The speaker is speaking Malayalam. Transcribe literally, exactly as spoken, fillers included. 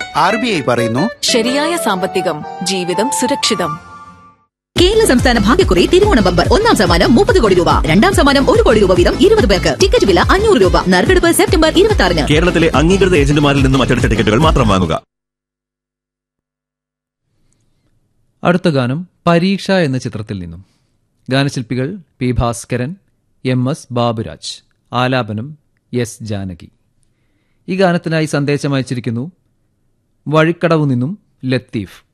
ആർ ബി ഐ പറയുന്നു, ശരിയായ സാമ്പത്തികം ജീവിതം സുരക്ഷിതം. കേരള സംസ്ഥാന ഭാഗ്യക്കുറി തിരുവോണ ബമ്പർ ഒന്നാം സമ്മാനം മുപ്പത് കോടി രൂപ, രണ്ടാം സമ്മാനം ഒരു കോടി രൂപ വീതം ഇരുപത് പേർക്ക്. ടിക്കറ്റ് വില അഞ്ഞൂറ് രൂപ. നറുക്കെടുപ്പ് സെപ്റ്റംബർ ഇരുപത്തി ആറിന്. കേരളത്തിലെ അംഗീകൃത ഏജന്റുമാരിൽ നിന്നും അച്ചടിച്ച ടിക്കറ്റുകൾ മാത്രം വാങ്ങുക. അടുത്ത ഗാനം പരീക്ഷ എന്ന ചിത്രത്തിൽ നിന്നും. ഗാനശില്പികൾ P Bhaskaran, M S Baburaj, ആലാപനം എസ് ജാനകി. ഈ ഗാനത്തിനായി സന്ദേശം അയച്ചിരിക്കുന്നു വഴിക്കടവു നിന്നും ലത്തീഫ്.